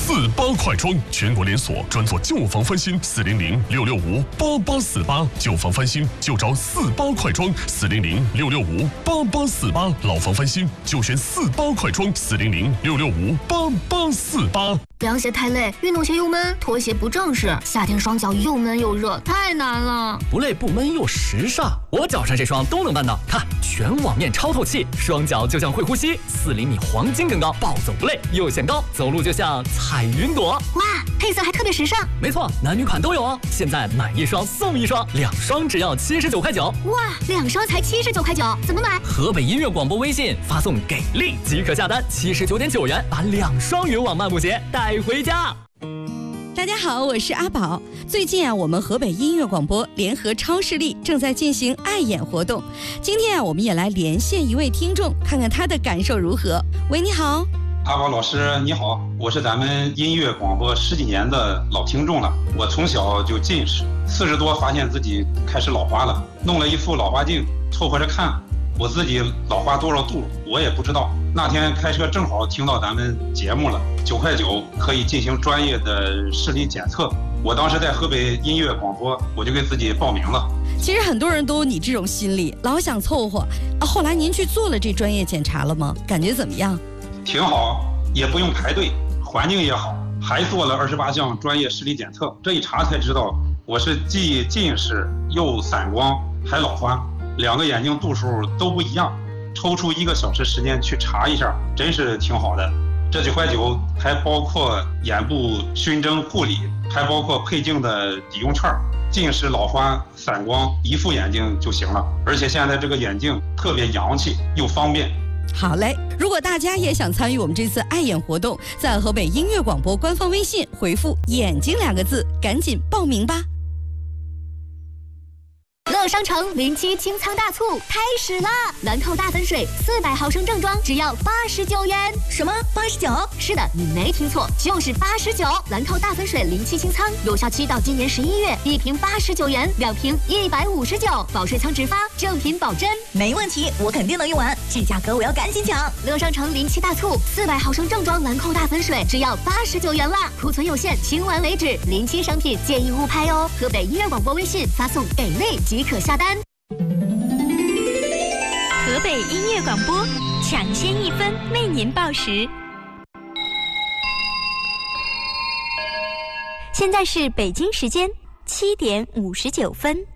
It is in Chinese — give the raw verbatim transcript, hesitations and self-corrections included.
四八快装，全国连锁，专做旧房翻新。四零零六六五八八四八，旧房翻新就找四八快装。四零零六六五八八四八，老房翻新就选四八快装。四零零六六五八八四八。 凉鞋太累，运动鞋又闷，拖鞋不正式，夏天双脚又闷又热，太难了。 不累不闷又时尚，我脚上这双都能办到。看，全网面超透气，双脚就像会呼吸，四厘米黄金更高，暴走不累又显高，走路就像彩云朵。 哇，配色还特别时尚。 没错，男女款都有哦。现在买一双送一双，两双只要七十九块九。 哇，两双才七十九块九，怎么买？ 河北音乐广播微信发送给力即可下单，七十九点九元把两双云网漫步鞋带回家。 大家好，我是阿宝。最近啊，我们河北音乐广播联合超视力正在进行爱眼活动。今天啊，我们也来连线一位听众，看看他的感受如何。喂，你好。 阿宝老师你好，我是咱们音乐广播十几年的老听众了。我从小就近视，四十多发现自己开始老花了，弄了一副老花镜凑合着看，我自己老花多少度我也不知道。那天开车正好听到咱们节目了，九块九可以进行专业的视力检测。我当时在河北音乐广播，我就给自己报名了。 其实很多人都有你这种心理，老想凑合啊。后来您去做了这专业检查了吗？感觉怎么样？ 挺好，也不用排队，环境也好，还做了二十八项专业视力检测。这一查才知道，我是既近视又散光还老花，两个眼睛度数都不一样。抽出一个小时时间去查一下，真是挺好的。这九块九还包括眼部熏蒸护理，还包括配镜的抵用券。近视、老花、散光，一副眼镜就行了。而且现在这个眼镜特别洋气又方便。 好嘞，如果大家也想参与我们这次爱眼活动，在河北音乐广播官方微信回复眼睛两个字，赶紧报名吧。 乐商城零七清仓大促开始啦！兰蔻大粉水四百毫升正装只要八十九元。什么？八十九？是的，你没听错，就是八十九。兰蔻大粉水零七清仓有效期到今年十一月，一瓶八十九元，两瓶一百五十九，保税仓直发，正品保真。 没问题，我肯定能用完，这价格我要赶紧抢！ 乐商城零七大促，四百毫升正装兰蔻大粉水只要八十九元啦，库存有限，清完为止。零七商品建议勿拍哦。河北音乐广播微信发送给力即可下单。 河北音乐广播抢先一分为您报时。现在是北京时间七点五十九分。